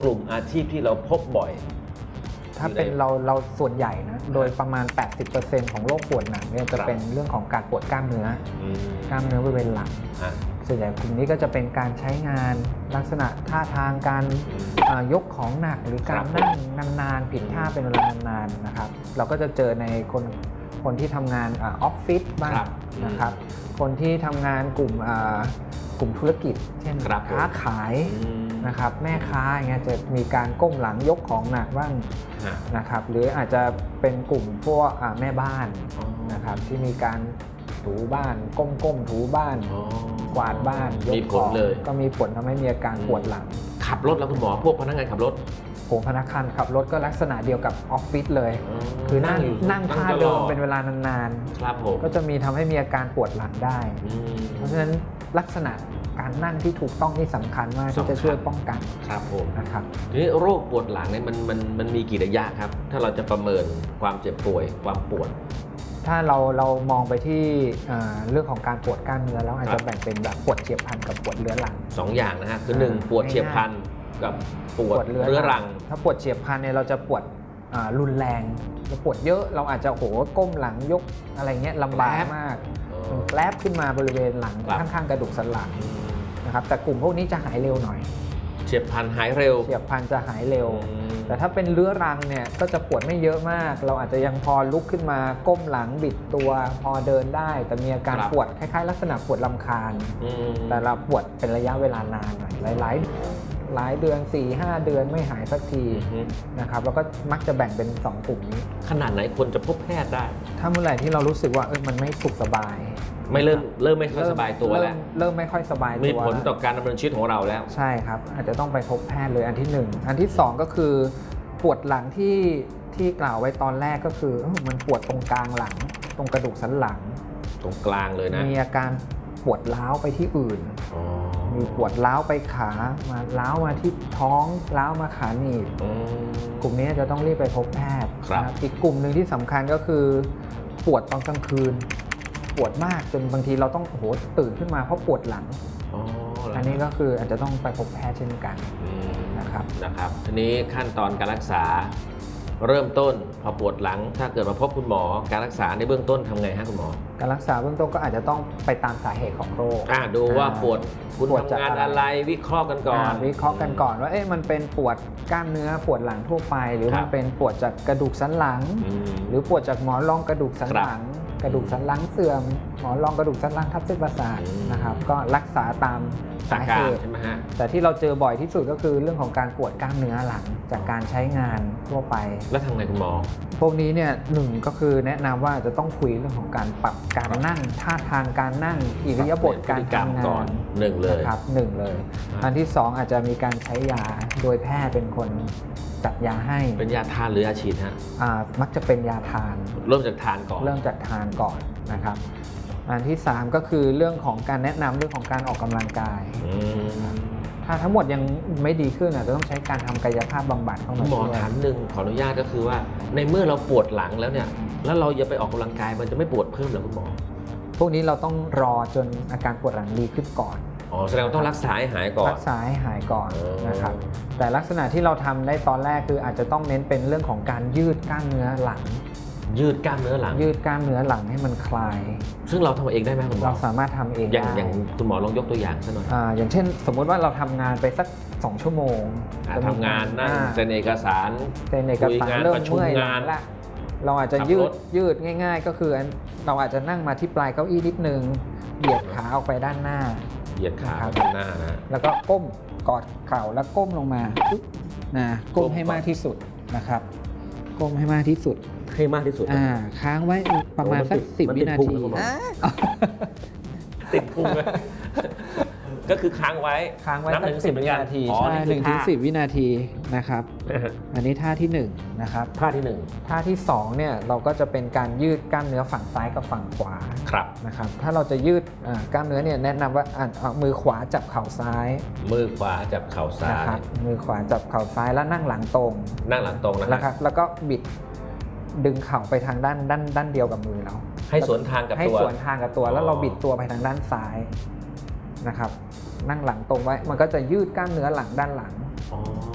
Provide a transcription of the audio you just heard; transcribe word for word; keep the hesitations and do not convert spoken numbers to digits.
กลุ่มอาชีพที่เราพบบ่อยถ้าเป็นเราเราส่วนใหญ่นะโดยประมาณ แปดสิบเปอร์เซ็นต์ ของโรคปวดหนังเนี่ยจะเป็นเรื่องของการปวดกล้ามเนื้อกล้ามเนื้อบริเวณหลังส่วนใหญ่กลุ่มนี้ก็จะเป็นการใช้งานลักษณะท่าทางการยกของหนักหรือการนั่งนานๆผิดท่าเป็นเวลานานๆนะครับเราก็จะเจอในคนคนที่ทำงานออฟฟิศบ้างนะครับคนที่ทำงานกลุ่มกลุ่มธุรกิจเช่นค้าขายนะครับแม่ค้าอย่างเงี้ยจะมีการก้มหลังยกของหนักบ้างนะครับหรืออาจจะเป็นกลุ่มพวกแม่บ้านนะครับที่มีการถูบ้านก้มๆถูบ้านกวาดบ้านยกของก็มีผลทำให้มีอาการปวดหลังขับรถแล้วคุณหมอพวกพนักงานขับรถผมพนักงานขับรถก็ลักษณะเดียวกับออฟฟิศเลยคือนั่งนั่งท่าเดิมเป็นเวลานานๆก็จะมีทำให้มีอาการปวดหลังได้เพราะฉะนั้นลักษณะการนั่งที่ถูกต้องนี่สำคัญมากที่จะช่วยป้องกันครับผมนะครับทีนี้โรคปวดหลังเนี่ยมันมันมันมีกี่ระยะครับถ้าเราจะประเมินความเจ็บป่วยความปวดถ้าเราเรามองไปที่เรื่องของการปวดกล้ามเนื้อแล้วอาจจะแบ่งเป็นแบบปวดเฉียบพลันกับปวดเรื้อรังสองอย่างนะฮะคือหนึ่งปวดเฉียบพลันกับปวดเรื้อรังถ้าปวดเฉียบพลันเนี่ยเราจะปวดรุนแรงเราปวดเยอะเราอาจจะโหก้มหลังยกอะไรเงี้ยลำบากมากแลบขึ้นมาบริเวณหลังข้างๆกระดูกสันหลังนะครับแต่กลุ่มพวกนี้จะหายเร็วหน่อยเฉียบพลันหายเร็วเฉียบพลันจะหายเร็วแต่ถ้าเป็นเรื้อรังเนี่ยก็จะปวดไม่เยอะมากเราอาจจะยังพอลุกขึ้นมาก้มหลังบิดตัวพอเดินได้แต่มีอาการปวดคล้ายๆลักษณะปวดลำคาญแต่เราปวดเป็นระยะเวลานานหน่อยหลายๆหลายเดือน สี่ห้า เดือนไม่หายสักทีนะครับแล้วก็มักจะแบ่งเป็นสองกลุ่มนี้ขนาดไหนควรจะพบแพทย์ได้ถ้าเมื่อไหร่ที่เรารู้สึกว่าเออมันไม่สุขสบายไม่เริ่มเริ่มไม่ค่อยสบายตัวแล้วเริ่มไม่ค่อยสบายตัวมีผลต่อการดำเนินชีวิตของเราแล้วใช่ครับอาจจะต้องไปพบแพทย์เลยอันที่หนึ่งอันที่สองก็คือปวดหลังที่ที่กล่าวไว้ตอนแรกก็คือมันปวดตรงกลางหลังตรงกระดูกสันหลังตรงกลางเลยนะมีอาการปวดร้าวไปที่อื่นมีปวดร้าวไปขามาร้าวมาที่ท้องร้าวมาขาหนีบกลุ่มนี้จะต้องรีบไปพบแพทย์อีกกลุ่มหนึ่งที่สำคัญก็คือปวดตอนกลางคืนปวดมากจนบางทีเราต้องโหตื่นขึ้นมาเพราะปวดหลังอันนี้ก็คืออาจจะต้องไปพบแพทย์เช่นกันนะครับนะครับทีนี้ขั้นตอนการรักษาเริ่มต้นพอปวดหลังถ้าเกิดมาพบคุณหมอการรักษาในเบื้องต้นทำไงฮะคุณหมอการรักษาเบื้องต้นก็อาจจะต้องไปตามสาเหตุของโรคดูว่าปวดคุณทำงานอะไรวิเคราะห์กันก่อนวิเคราะห์กันก่อนว่าเอ๊ะมันเป็นปวดกล้ามเนื้อปวดหลังทั่วไปหรือมันเป็นปวดจากกระดูกสันหลังหรือปวดจากหมอนรองกระดูกสันหลังกระดูกสันหลังเสื่อมหมอนรองกระดูกสันหลังทับเส้นประสาทนะครับก็รักษาตามสาเหตุใช่ไหมฮะแต่ที่เราเจอบ่อยที่สุดก็คือเรื่องของการปวดกล้ามเนื้อหลังจากการใช้งานทั่วไปแล้วทำไงคุณหมอพวกนี้เนี่ยหนึ่งก็คือแนะนำว่าจะต้องคุยเรื่องของการปรับการนั่งท่าทางการนั่งอิริยาบถการทำงานหนึ่งเลยครับหนึ่งเลยอันที่สองอาจจะมีการใช้ยาโดยแพทย์เป็นคนจัดยาให้เป็นยาทานหรือยาฉีดฮะมักจะเป็นยาทานเริ่มจากทานก่อนเริ่มจากทานก่อนนะครับอันที่สามก็คือเรื่องของการแนะนำเรื่องของการออกกำลังกายถ้าทั้งหมดยังไม่ดีขึ้นอาจจะต้องใช้การทำกายภาพบำบัดเข้ามาหมอถามหนึ่งขออนุญาตก็คือว่าในเมื่อเราปวดหลังแล้วเนี่ยแล้วเราจะไปออกกำลังกายมันจะไม่ปวดเพิ่มหรอคุณหมอพวกนี้เราต้องรอจนอาการปวดหลังดีขึ้นก่อนอ๋อแสดงว่าต้องรักษาให้หายก่อนรักษาให้หายก่อนนะครับแต่ลักษณะที่เราทำได้ตอนแรกคืออาจจะต้องเน้นเป็นเรื่องของการยืดกล้ามเนื้อหลังยืดกล้ามเนื้อหลังยืดกล้ามเนื้อหลังให้มันคลายซึ่งเราทำเองได้ไหมคุณหมอเราสามารถทำเองได้อย่างคุณหมอลองยกตัวอย่างสักหน่อยอ่าอย่างเช่นสมมุติว่าเราทำงานไปสักสองชั่วโมงทำงานนั่งเซ็นเอกสารเซ็นเอกสารเริ่มเมื่อยงานละเราอาจจะยืดยืดง่ายๆก็คือเราอาจจะนั่งมาที่ปลายเก้าอี้นิดนึงเหยียดขาออกไปด้านหน้าเหยียดขาด้านหน้านะแล้วก็ก้มกอดเข่าแล้วก้มลงมานะก้มให้มากที่สุดนะครับก้มให้มากที่สุดให้มากที่สุดอ่าค้างไว้ประมาณสักสิบวินาทีติดพุงเลยก็คือค้างไว้ค้างไว้สักสิบวินาทีใช่หนึ่งถึงสิบวินาทีนะครับอันนี้ท่าที่หนึ่งนะครับท่าที่หนึ่งท่าที่สองเนี่ยเราก็จะเป็นการยืดกล้ามเนื้อฝั่งซ้ายกับฝั่งขวาครับนะครับถ้าเราจะยืดกล้ามเนื้อเนี่ยแนะนำว่าเอามือขวาจับเข่าซ้ายมือขวาจับเข่าซ้ายมือขวาจับเข่าซ้ายแล้วนั่งหลังตรงนั่งหลังตรงนะครับแล้วก็บิดดึงเข่าไปทางด้านด้านด้านเดียวกับมือเราให้สวนทางกับตัวให้สวนทางกับตัวแล้วเราบิดตัวไปทางด้านซ้ายนะครับนั่งหลังตรงไว้มันก็จะยืดกล้ามเนื้อหลังด้านหลัง